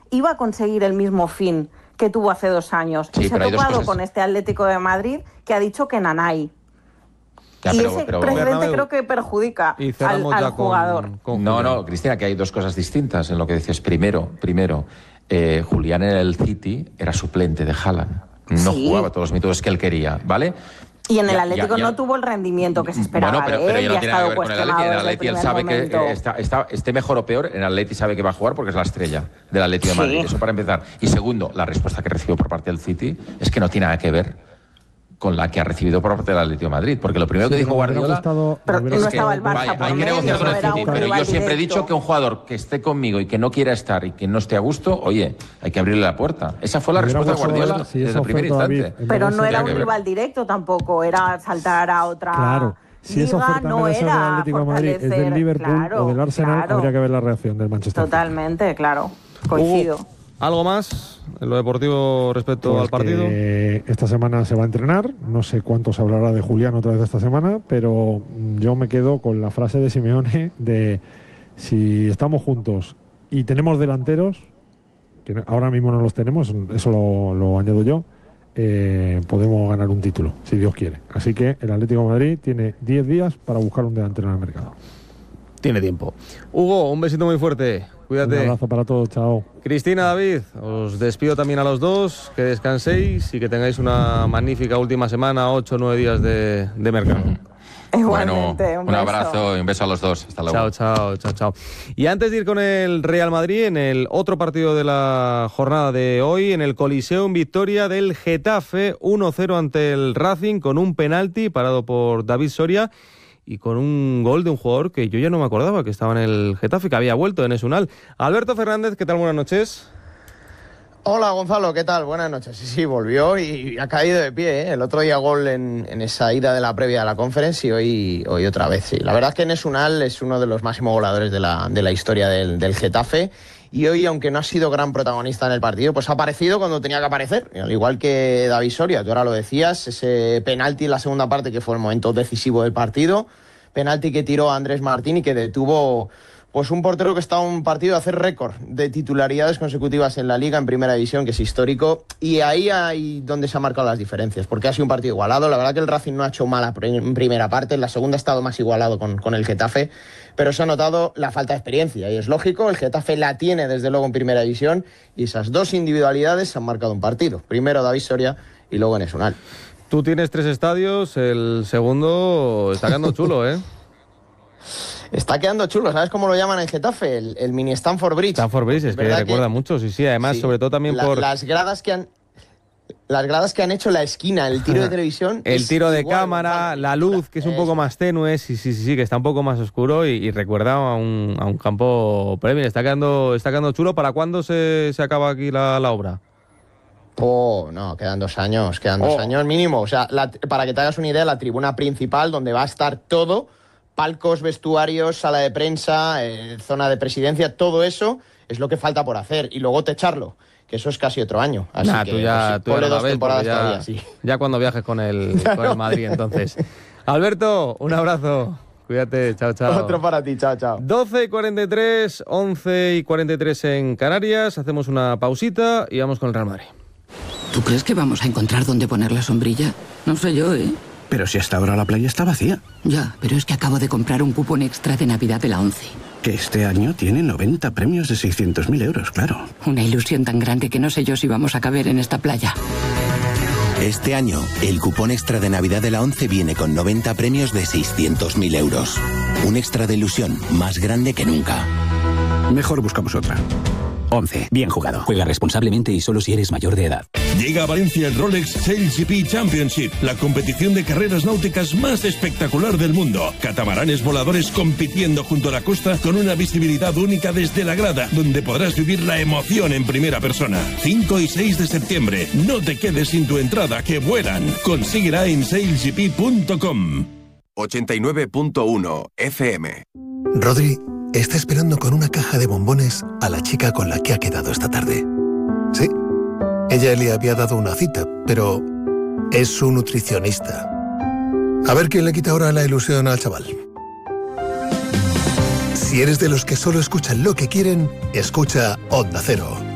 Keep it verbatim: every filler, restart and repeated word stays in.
iba a conseguir el mismo fin que tuvo hace dos años. Sí, y se ha topado cosas... con este Atlético de Madrid que ha dicho que nanay. Ya, y pero, ese pero... precedente Bernabéu, creo que perjudica al, al jugador. Con, con no, no, Cristina, que hay dos cosas distintas en lo que dices. Primero, primero eh, Julián en el City era suplente de Haaland. No sí. jugaba todos los minutos que él quería, ¿vale? Y en el Atlético ya, ya, ya. no tuvo el rendimiento que se esperaba. Bueno, pero, pero ya no tiene nada que ver con el Atleti. En el Atleti él sabe momento. que está, está, esté mejor o peor, en el Atleti sabe que va a jugar porque es la estrella del Atleti de Madrid. Sí. Eso para empezar. Y segundo, la respuesta que recibió por parte del City es que no tiene nada que ver con la que ha recibido por parte del Atlético de Madrid, porque lo primero sí, que dijo Guardiola gustado, pero no es que estaba el Barça vaya, hay que negociar con el City, pero yo siempre he dicho que un jugador que esté conmigo y que no quiera estar y que no esté a gusto, oye, hay que abrirle la puerta. Esa fue la respuesta de Guardiola sí, desde el primer instante. David, pero no era un rival directo tampoco, era saltar a otra. Claro. Si esa oferta no era del Atlético de Madrid, es del Liverpool claro, o del Arsenal, claro. habría que ver la reacción del Manchester. Totalmente, claro. Coincido. Hugo, ¿algo más en lo deportivo respecto pues al partido? Esta semana se va a entrenar, no sé cuánto se hablará de Julián otra vez esta semana, pero yo me quedo con la frase de Simeone de si estamos juntos y tenemos delanteros, que ahora mismo no los tenemos, eso lo, lo añado yo, eh, podemos ganar un título, si Dios quiere. Así que el Atlético de Madrid tiene diez días para buscar un delantero en el mercado. Tiene tiempo. Hugo, un besito muy fuerte. Cuídate. Un abrazo para todos, chao. Cristina, David, os despido también a los dos, que descanséis y que tengáis una magnífica última semana, ocho o nueve días de, de mercado. Igualmente, bueno, un, un abrazo y un beso a los dos. Hasta luego. Chao, chao, chao, chao. Y antes de ir con el Real Madrid, en el otro partido de la jornada de hoy, en el Coliseo, en victoria del Getafe, uno cero ante el Racing, con un penalti parado por David Soria, y con un gol de un jugador que yo ya no me acordaba que estaba en el Getafe, que había vuelto en Esunal. Alberto Fernández, ¿qué tal? Buenas noches. Hola Gonzalo, ¿qué tal? Buenas noches. Sí, sí, volvió y ha caído de pie, ¿eh? El otro día gol en, en esa ida de la previa de la Conference y hoy, hoy otra vez, sí. La verdad es que Esunal es uno de los máximos goleadores de la, de la historia del, del Getafe. Y hoy, aunque no ha sido gran protagonista en el partido, pues ha aparecido cuando tenía que aparecer, al igual que David Soria. Tú ahora lo decías, ese penalti en la segunda parte que fue el momento decisivo del partido, penalti que tiró a Andrés Martín y que detuvo pues un portero que está a un partido de hacer récord de titularidades consecutivas en la Liga, en Primera División, que es histórico, y ahí hay donde se han marcado las diferencias, porque ha sido un partido igualado. La verdad que el Racing no ha hecho mala en primera parte, en la segunda ha estado más igualado con, con el Getafe, pero se ha notado la falta de experiencia, y es lógico, el Getafe la tiene desde luego en Primera División, y esas dos individualidades han marcado un partido, primero David Soria y luego en Esunal. Tú tienes tres estadios, el segundo está quedando chulo, ¿eh? Está quedando chulo, ¿sabes cómo lo llaman en Getafe? El, el mini Stamford Bridge. Stamford Bridge, es que recuerda que, mucho, sí, sí, además, sí, sobre todo también la, por... Las gradas que han... Las gradas que han hecho la esquina, el tiro de televisión. El tiro de igual, cámara, igual, la luz, que es un poco más tenue, sí, sí, sí, sí, que está un poco más oscuro y, y recuerda a un, a un campo Premier. Está quedando, está quedando chulo. ¿Para cuándo se, se acaba aquí la, la obra? Oh, no, quedan dos años, quedan oh. dos años mínimo. O sea, la, para que te hagas una idea, la tribuna principal, donde va a estar todo, palcos, vestuarios, sala de prensa, eh, zona de presidencia, todo eso es lo que falta por hacer. Y luego techarlo, que eso es casi otro año. Así nah, que tú ya, pues, tú ya dos ves, temporadas ya, todavía, sí. Ya cuando viajes con el, con el Madrid, entonces. Alberto, un abrazo. Cuídate, chao, chao. Otro para ti, chao, chao. doce y cuarenta y tres, once y cuarenta y tres en Canarias. Hacemos una pausita y vamos con el Real Madrid. ¿Tú crees que vamos a encontrar dónde poner la sombrilla? No sé yo, ¿eh? Pero si hasta ahora la playa está vacía. Ya, pero es que acabo de comprar un cupón extra de Navidad de la ONCE. Que este año tiene noventa premios de seiscientos mil euros, claro. Una ilusión tan grande que no sé yo si vamos a caber en esta playa. Este año, el cupón extra de Navidad de la ONCE viene con noventa premios de seiscientos mil euros. Un extra de ilusión más grande que nunca. Mejor buscamos otra. ONCE. Bien jugado. Juega responsablemente y solo si eres mayor de edad. Llega a Valencia el Rolex Sail G P Championship, la competición de carreras náuticas más espectacular del mundo. Catamaranes voladores compitiendo junto a la costa con una visibilidad única desde la grada, donde podrás vivir la emoción en primera persona. cinco y seis de septiembre. No te quedes sin tu entrada, que vuelan. Consíguela en sail g p punto com. ochenta y nueve punto uno F M. Rodri está esperando con una caja de bombones a la chica con la que ha quedado esta tarde. Sí, ella le había dado una cita, pero es su nutricionista. A ver quién le quita ahora la ilusión al chaval. Si eres de los que solo escuchan lo que quieren, escucha Onda Cero.